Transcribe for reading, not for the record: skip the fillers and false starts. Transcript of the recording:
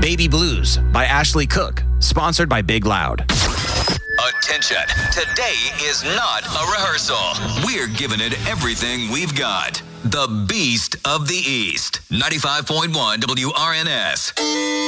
Baby Blues by Ashley Cook, sponsored by Big Loud. Attention, today is not a rehearsal. We're giving it everything we've got. The Beast of the East, 95.1 WRNS.